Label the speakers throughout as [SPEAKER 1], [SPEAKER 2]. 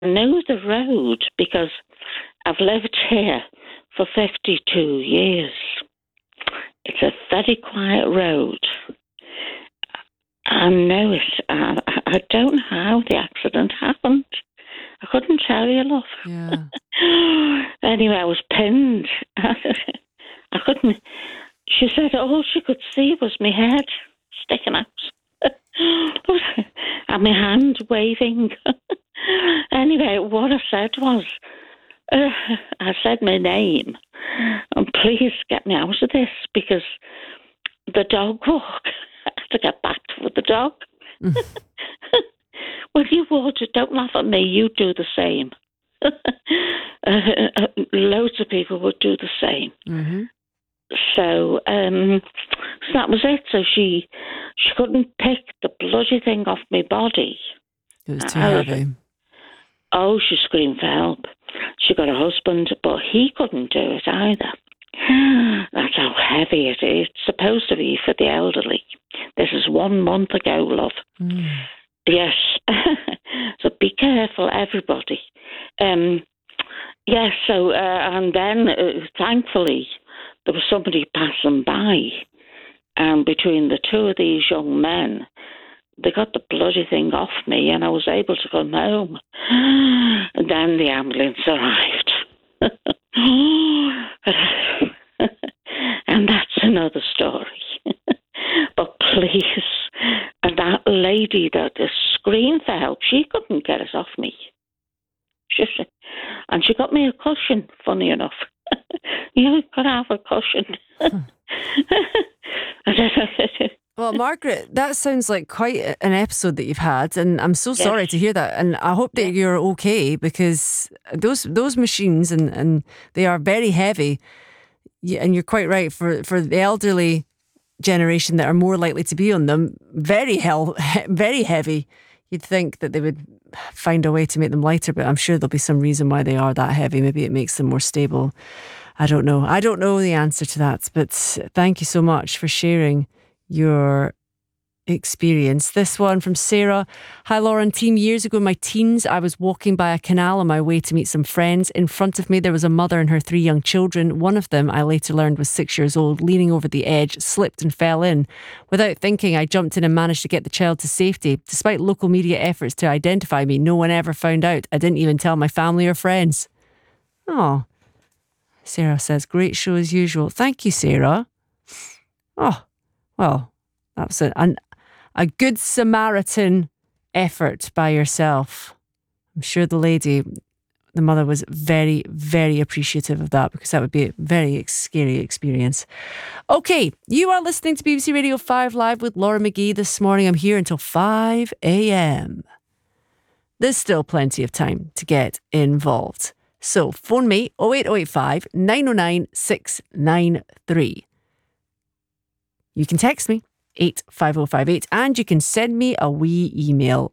[SPEAKER 1] know the road because I've lived here for 52 years. It's a very quiet road. I know it. I don't know how the accident happened. I couldn't tell you, love.
[SPEAKER 2] Yeah.
[SPEAKER 1] Anyway, I was pinned. I couldn't. She said all she could see was my head sticking out. And my hand waving. Anyway, what I said was, I said my name, and please get me out of this because the dog walk. I have to get back with the dog. When you water, don't laugh at me, you do the same. Loads of people would do the same.
[SPEAKER 2] Mm-hmm.
[SPEAKER 1] So that was it. So she couldn't pick the bloody thing off my body.
[SPEAKER 2] It was too heavy.
[SPEAKER 1] Oh, she screamed for help. She got a husband, but he couldn't do it either. That's how heavy it is. It's supposed to be for the elderly. This is 1 month ago, love. Yes. So be careful, everybody. Yes, so, and then, thankfully, there was somebody passing by, and between the two of these young men, they got the bloody thing off me, and I was able to come home. And then the ambulance arrived. And that's another story. But please, and that lady that screamed for help, she couldn't get it off me. And she got me a cushion, funny enough. You could have a cushion.
[SPEAKER 2] Well, Margaret, that sounds like quite an episode that you've had, and I'm so sorry to hear that. And I hope that you're okay, because those machines and they are very heavy. And you're quite right, for the elderly generation that are more likely to be on them, very heavy. You'd think that they would find a way to make them lighter, but I'm sure there'll be some reason why they are that heavy. Maybe it makes them more stable. I don't know. I don't know the answer to that, but thank you so much for sharing your experience. This one from Sarah. Hi, Laura and team. Years ago in my teens, I was walking by a canal on my way to meet some friends. In front of me, there was a mother and her 3 young children. One of them, I later learned, was 6 years old, leaning over the edge, slipped and fell in. Without thinking, I jumped in and managed to get the child to safety. Despite local media efforts to identify me, no one ever found out. I didn't even tell my family or friends. Oh, Sarah says, great show as usual. Thank you, Sarah. Oh, well, that was a good Samaritan effort by yourself. I'm sure the mother was very, very appreciative of that, because that would be a very scary experience. Okay, you are listening to BBC Radio 5 Live with Laura McGee this morning. I'm here until 5 a.m. There's still plenty of time to get involved. So phone me 08085 909 693. You can text me 85058, and you can send me a wee email,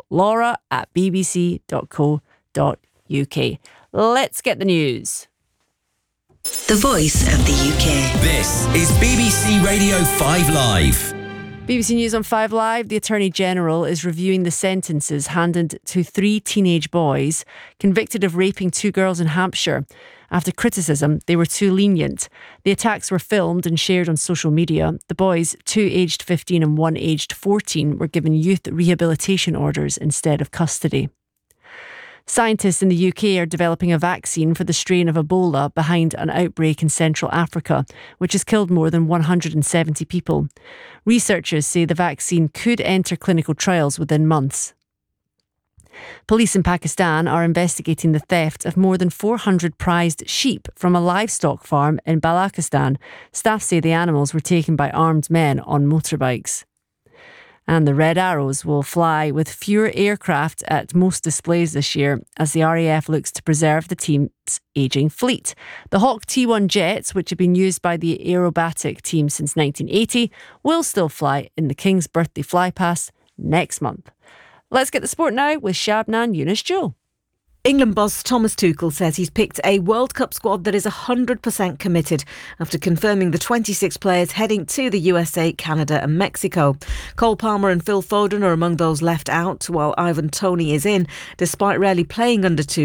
[SPEAKER 2] laura@bbc.co.uk. Let's get the news.
[SPEAKER 3] The voice of the UK.
[SPEAKER 4] This is BBC Radio 5 Live.
[SPEAKER 2] BBC News on 5 Live. The Attorney General is reviewing the sentences handed to 3 teenage boys convicted of raping 2 girls in Hampshire. After criticism, they were too lenient. The attacks were filmed and shared on social media. The boys, 2 aged 15 and 1 aged 14, were given youth rehabilitation orders instead of custody. Scientists in the UK are developing a vaccine for the strain of Ebola behind an outbreak in Central Africa, which has killed more than 170 people. Researchers say the vaccine could enter clinical trials within months. Police in Pakistan are investigating the theft of more than 400 prized sheep from a livestock farm in Balochistan. Staff say the animals were taken by armed men on motorbikes. And the Red Arrows will fly with fewer aircraft at most displays this year as the RAF looks to preserve the team's ageing fleet. The Hawk T1 jets, which have been used by the aerobatic team since 1980, will still fly in the King's Birthday Flypast next month. Let's get the sport now with Shabnan Yunus-Joe.
[SPEAKER 5] England boss Thomas Tuchel says he's picked a World Cup squad that is 100% committed after confirming the 26 players heading to the USA, Canada and Mexico. Cole Palmer and Phil Foden are among those left out, while Ivan Toney is in, despite rarely playing under Tuchel.